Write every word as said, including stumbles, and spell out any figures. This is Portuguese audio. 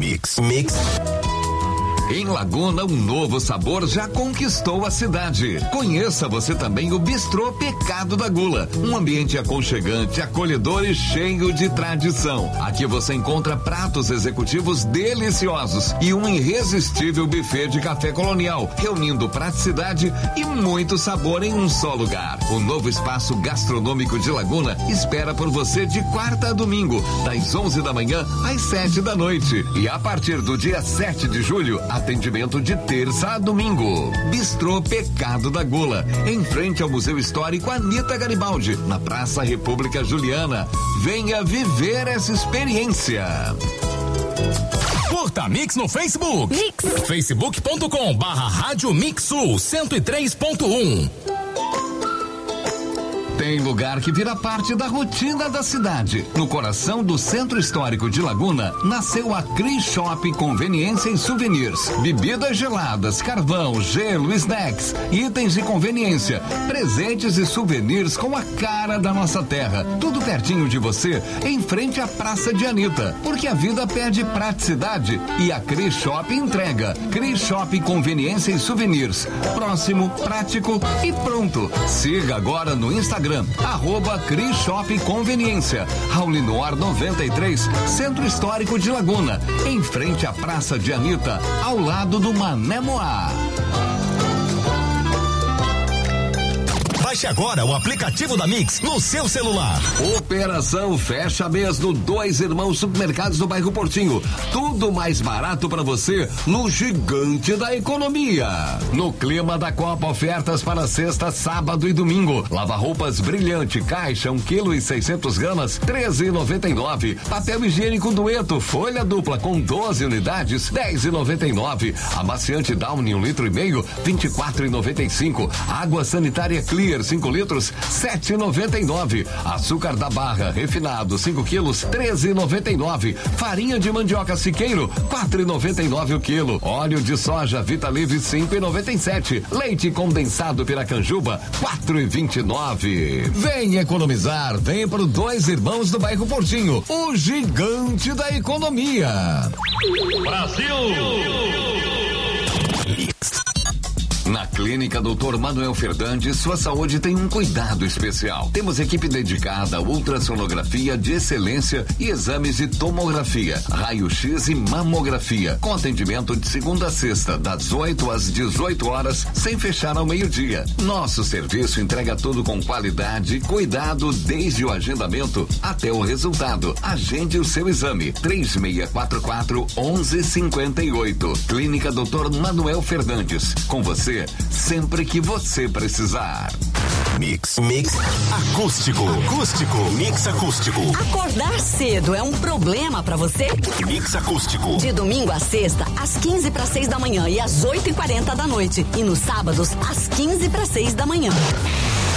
Mix. Mix. Em Laguna, um novo sabor já conquistou a cidade. Conheça você também o Bistrô Pecado da Gula. Um ambiente aconchegante, acolhedor e cheio de tradição. Aqui você encontra pratos executivos deliciosos e um irresistível buffet de café colonial, reunindo praticidade e muito sabor em um só lugar. O novo espaço gastronômico de Laguna espera por você de quarta a domingo, das onze da manhã às sete da noite. E a partir do dia sete de julho, atendimento de terça a domingo. Bistrô Pecado da Gula, em frente ao Museu Histórico Anita Garibaldi, na Praça República Juliana. Venha viver essa experiência. Curta Mix no Facebook. Mix. facebook ponto com barra Rádio Mix Sul cento e três ponto um. Tem lugar que vira parte da rotina da cidade. No coração do Centro Histórico de Laguna, nasceu a Cris Shop Conveniência e Souvenirs. Bebidas geladas, carvão, gelo, snacks, itens de conveniência, presentes e souvenirs com a cara da nossa terra. Tudo pertinho de você, em frente à Praça de Anitta. Porque a vida pede praticidade e a Cris Shop entrega. Cris Shop Conveniência e Souvenirs. Próximo, prático e pronto. Siga agora no Instagram. Arroba Cris Shop Conveniência, Raulinor noventa e três, Centro Histórico de Laguna, em frente à Praça de Anitta, ao lado do Mané Moá. Baixe agora o aplicativo da Mix no seu celular. Operação Fecha Mês no Dois Irmãos Supermercados do bairro Portinho. Tudo mais barato para você no gigante da economia. No clima da Copa, ofertas para sexta, sábado e domingo. Lava-roupas Brilhante, caixa um quilo e seiscentos gramas, treze e noventa e nove. Papel higiênico Dueto, folha dupla com doze unidades, dez e noventa e nove. Amaciante Downy um litro e meio, vinte e quatro e noventa e cinco. Água sanitária Clear cinco litros, sete e noventa e nove. Açúcar da Barra refinado cinco quilos, treze e noventa e nove. Farinha de mandioca Siqueiro, quatro e noventa e nove o quilo. Óleo de soja Vitalive cinco e noventa e sete. Leite condensado Piracanjuba, quatro e vinte e nove. Vem economizar, vem pro Dois Irmãos do bairro Portinho, o gigante da economia. Brasil! Na Clínica doutor Manuel Fernandes, sua saúde tem um cuidado especial. Temos equipe dedicada a ultrassonografia de excelência e exames de tomografia, raio-x e mamografia, com atendimento de segunda a sexta, das oito às dezoito horas, sem fechar ao meio-dia. Nosso serviço entrega tudo com qualidade e cuidado, desde o agendamento até o resultado. Agende o seu exame. três seis quatro quatro, onze cinquenta e oito. Clínica doutor Manuel Fernandes. Com você sempre que você precisar. Mix. Mix. Acústico. Acústico. Mix acústico. Acordar cedo é um problema pra você? Mix acústico. De domingo a sexta, às quinze para seis da manhã e às oito e quarenta da noite. E nos sábados, às quinze para seis da manhã.